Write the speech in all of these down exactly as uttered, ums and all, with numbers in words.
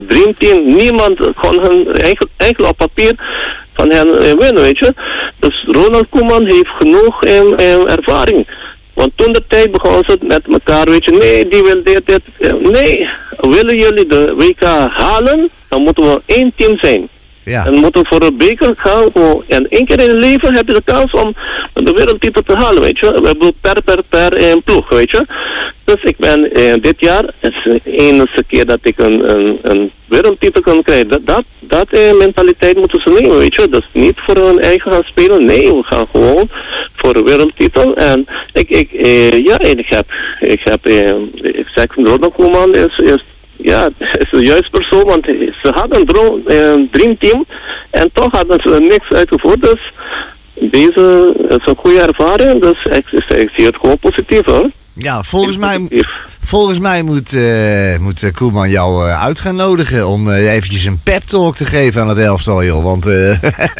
dreamteam. Niemand kon hen enkel, enkel op papier van hen uh, winnen, weet je. Dus Ronald Koeman heeft genoeg um, um, ervaring. Want toen de tijd begon ze met elkaar, weet je, nee, die wil dit, dit. Nee, willen jullie de W K halen, dan moeten we één team zijn. Ja. En moeten we voor een beker gaan. En één keer in het leven heb je de kans om de wereldtitel te halen, weet je. We hebben per, per, per eh, ploeg, weet je. Dus ik ben eh, dit jaar, het is de enige keer dat ik een, een, een wereldtitel kan krijgen. Dat, dat, dat eh, mentaliteit moeten ze nemen, weet je. Dus niet voor hun eigen gaan spelen. Nee, we gaan gewoon voor een wereldtitel. En ik, ik, eh, ja, en ik heb, ik heb, eh, ik zeg, Ronald Koeman is, is ja, het is de juiste persoon, want ze hadden een, droom, een dreamteam en toch hadden ze niks uitgevoerd. Dus deze is een goede ervaring, dus ik, ik zie het gewoon positief, hoor. Ja, volgens mij, volgens mij moet, uh, moet Koeman jou uh, uit gaan nodigen om uh, eventjes een pep talk te geven aan het elftal, joh. Want uh,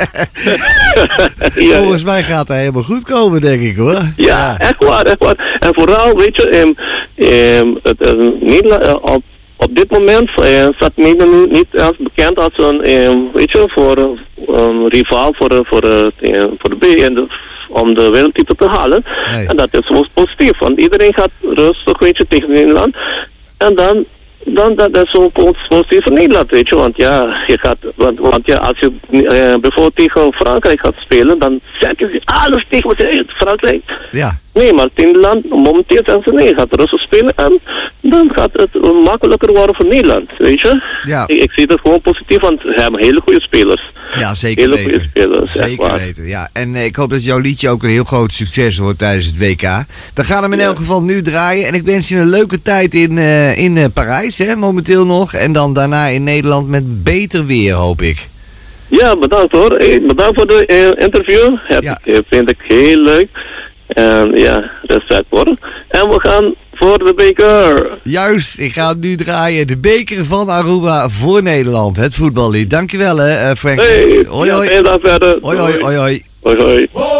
ja, volgens mij gaat hij helemaal goed komen, denk ik, hoor. Ja, ja. echt waar, echt waar. En vooral, weet je, um, um, het, uh, Nederland, uh, op Op dit moment uh, staat Nederland niet als bekend als een, um, weet je, voor um, rivaal voor, voor, uh, voor de B en de, om de wereldtitel te halen. Nee. En dat is wel positief, want iedereen gaat rustig, weet je, tegen Nederland. En dan, dan dat is zo positief voor Nederland, weet je, want ja, je gaat, want, want ja, als je uh, bijvoorbeeld tegen Frankrijk gaat spelen, dan zet je alles tegen wat je Frankrijk. Ja. Nee, maar Nederland, momenteel zeggen ze nee, je gaat rustig spelen en dan gaat het makkelijker worden voor Nederland, weet je. Ja. Ik, ik zie het gewoon positief, want we hebben hele goede spelers. Ja, zeker hele weten. Goede spelers, zeker weten, ja. En eh, ik hoop dat jouw liedje ook een heel groot succes wordt tijdens het W K. We gaan hem in ja. elk geval nu draaien en ik wens je een leuke tijd in, uh, in uh, Parijs, hè, momenteel nog. En dan daarna in Nederland met beter weer, hoop ik. Ja, bedankt hoor. Hey, bedankt voor de uh, interview. Heb ja. ik, vind ik heel leuk. En ja, respect hoor. En we gaan voor de beker. Juist, ik ga het nu draaien. De beker van Aruba voor Nederland. Het voetballied. Dankjewel hè, Frank. Hey, hoi hoi. Ja, verder. Hoi hoi, hoi hoi. Hoi hoi.